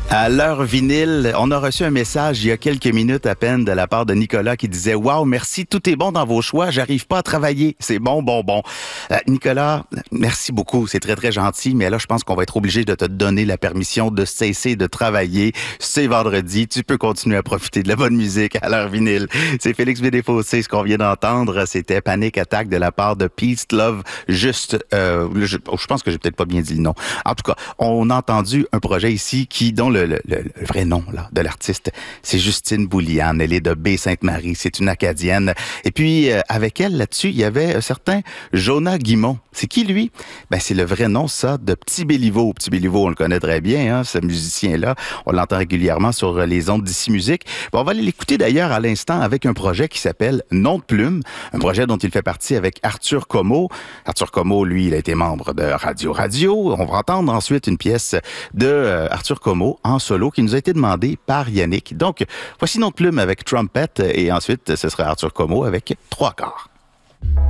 À l'heure vinyle, on a reçu un message il y a quelques minutes à peine de la part de Nicolas qui disait « Wow, merci, tout est bon dans vos choix, j'arrive pas à travailler, c'est bon. » Nicolas, merci beaucoup, c'est très gentil, mais là, je pense qu'on va être obligé de te donner la permission de cesser de travailler. C'est vendredi, tu peux continuer à profiter de la bonne musique à l'heure vinyle. C'est Félix Bédéfossé, ce qu'on vient d'entendre, c'était Panic Attack de la part de Peace Love, juste, je pense que j'ai peut-être pas bien dit le nom. En tout cas, on a entendu un projet ici dont le vrai nom là, de l'artiste, c'est Justine Bouliane. Elle est de Baie-Sainte-Marie. C'est une Acadienne. Et puis, avec elle, là-dessus, il y avait un certain Jonah Guimond. C'est qui, lui? Ben, c'est le vrai nom, ça, de Petit Béliveau. Petit Béliveau, on le connaît très bien, hein, ce musicien-là. On l'entend régulièrement sur les ondes d'Ici Musique. Bon, on va aller l'écouter d'ailleurs à l'instant avec un projet qui s'appelle Nom de Plume. Un projet dont il fait partie avec Arthur Como. Arthur Como, lui, il a été membre de Radio. On va entendre ensuite une pièce de Arthur Como en solo qui nous a été demandé par Yannick. Donc, voici Nom de Plume avec Trumpet et ensuite, ce sera Arthur Como avec 3/4.